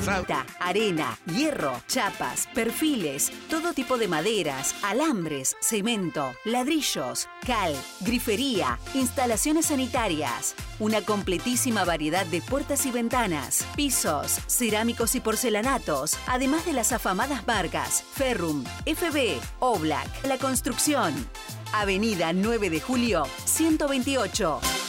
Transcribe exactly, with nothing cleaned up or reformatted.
Ta, arena, hierro, chapas, perfiles, todo tipo de maderas, alambres, cemento, ladrillos, cal, grifería, instalaciones sanitarias. Una completísima variedad de puertas y ventanas, pisos, cerámicos y porcelanatos, además de las afamadas marcas Ferrum, F B, Oblak. La construcción. Avenida nueve de Julio, ciento veintiocho.